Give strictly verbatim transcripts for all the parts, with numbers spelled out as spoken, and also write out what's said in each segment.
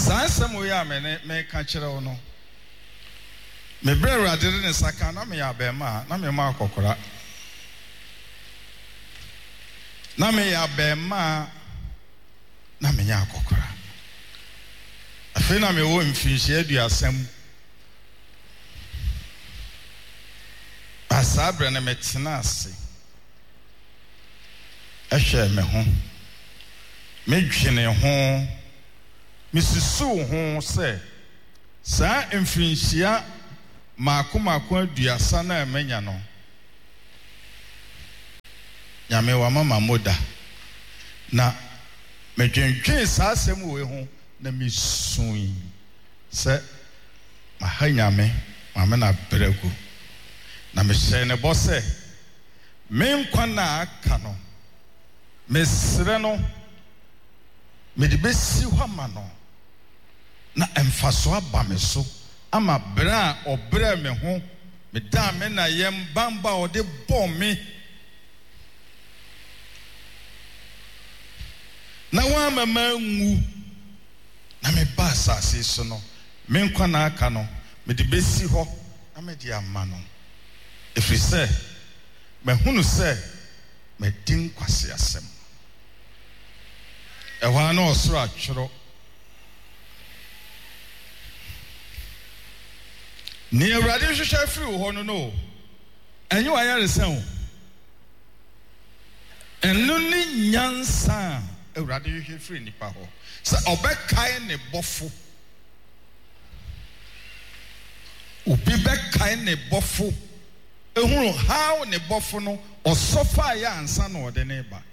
Sansa moya me me ka kire wo no. Me brɛ Awurade ne saka na me ya be ma na me ma akokora. Na me ya be ma na me nya akokora. Afi na me wo mfinhye aduasam. Asabre na me tena ase. Ehwe me ho. Me dwene ho. Me susu ho se sa mfinhye Mako mako aduasa na emenya no. Nyame wa mama moda. Na medwendwen saa asem we ho na misui. Se mahanyame mama na bregu. Na mehyɛ ne bɔ sɛ me nkwa na aka no. Mesre no me de besi hɔ ma no. Na emfaso aba me so. Ama bra obra me ho me da me na yem bamba ode bom me na wa mama ngu na me ba asase so no me nkwa na aka no me de besi ho na me de ama no efri se me hunu se me din kwase asem e wa na osoro atworo Ni Awurade hwehwɛ afiri wo hɔ no no enyi wa yare sɛn enu ni nyansa Awurade hwehwɛ afiri nipa hɔ sɛ ɔbɛkae ne bɔfo obi bɛkae ne bɔfo ehunu how ne bɔfo no ɔsɔfa yɛ ansa na ɔde ne ba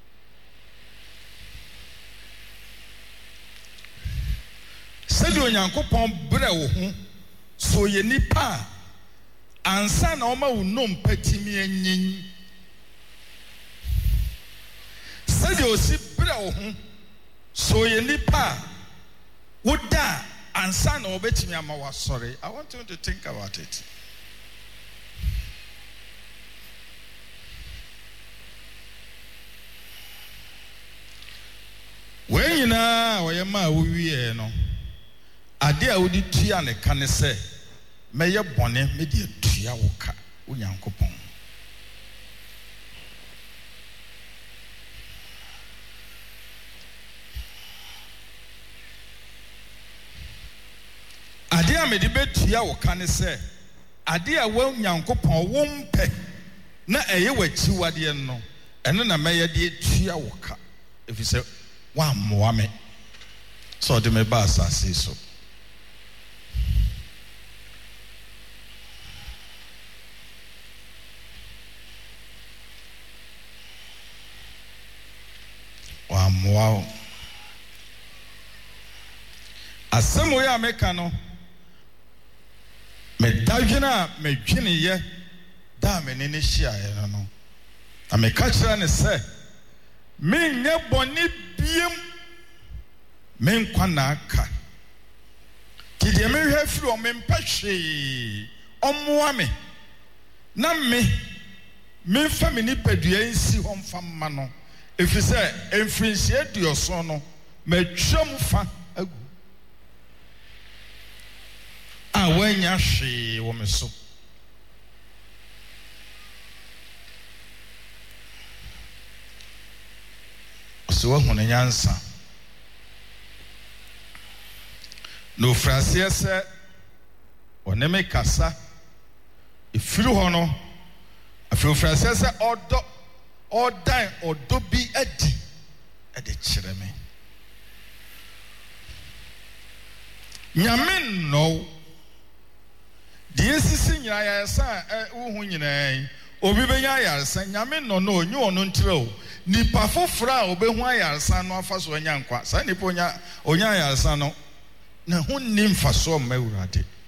sɛde Onyankopɔn brɛ wo ho so ye nipa ansa na oma unom patimi anyin sɛde osi brɛ wo ho so ye nipa woda ansa na obetimi ama wasɔre. I want you to think about it. When nyina woyɛ ma wo wiye no ade a wodi tua ne ka ne sɛ meye bone me de tua wo ka Onyankopɔn ade a me de betua wo ka ne sɛ ade a wo Onyankopɔn wo mpɛ na eye wachiwade no ɛno na meye de tua wo ka efi sɛ wa mmoa me so de me ba asase so wow. Asemo ya meka no me dagena me dwene ye da me ne ne hia ye no no ameka kira ne se me nye boni biem me nkwa na aka kide me hwe firi o me mpahwe omoa me na me me fa me ni padua nsi ho mfa mma no if you say enfrinsie dioso no matwam fa agu a wanya hwe wo me so so wo hunu nyansa no frasie se oneme kasa ifiri ho no afiri frasie se odo odan odobi adi ade kire me nyame no de esisi nyina ya sa wo hu nyina obi benya yaresa nyame no no onyu ono ntire o nipa fofora a obehu ayaresa no afaso anya nkwa sa nipa onya onya yaresa no na hu nim faso ma Awurade